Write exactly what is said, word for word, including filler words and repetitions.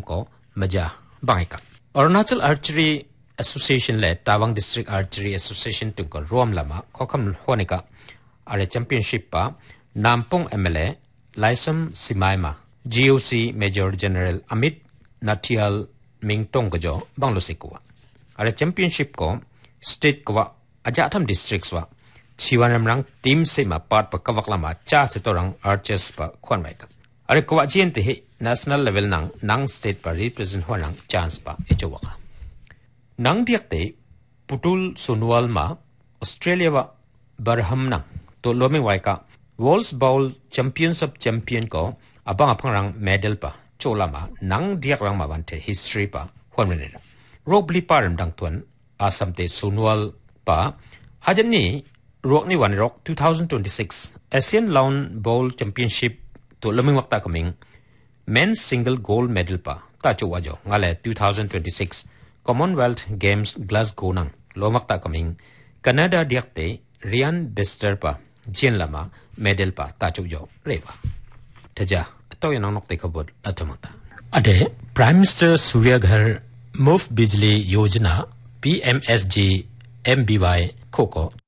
ก็มาจ้าบางกัน Arunachal Archery Association และ Tawang District Archery Association ตุงก็ร่วมละมาข้อคำหัวนี่ก็อะไรแชมเปี้ยนชิพปะนามปง เอ็ม แอล เอ ไลซัมซิมายมา จี โอ ซี Major General Amit Nathial Mingtong ก็จ่อบางลุสิกัวอะไรแชมเปี้ยนชิพก็ State ก็ว่าอาจจะทำ Districts ว่าชีวันรำรังทีมเซมาปาร์ตปะกวักละมาจ้าเสตรัง Archers ปะควันไว้กันอะไรก็ว่าเจียนที่ National Level นังนัง State ปะ Represent หัวนัง Chance ปะเอจวกนังเดียกเตปุตุลสุนวัลมาออสเตรเลียวะบาร์ฮัมนังตัวล้มไว้กับ World Bowl Champions of Champion ก็อาบังอาพังรังเมดัลปะโจลามานังเดียกรังมาวันเท history ปะหัวมันเนี่ยโรบลีปาร์มดังทวนอาสัมเตสุนวัลปะฮัจนี่รวกนี่วันรกtwenty twenty-six Asian Lawn Bowl Championship ตัวล้มวักตากมิง Men's Single Gold Medal ปะตาจูวาจงาเลtwenty twenty-six Commonwealth Games Glasgow นังโลมักตากมิงแคนาดาเดียกเตเรียนเบสเตอร์ปะเจียนลามาเมดัลปะตาจุกโยเรวะทจ้าตัวยังนกเตกบดอัตมัตตาอเด Prime Minister Surya Ghar Muft Bijli Yojana P M S G M B Y โคโก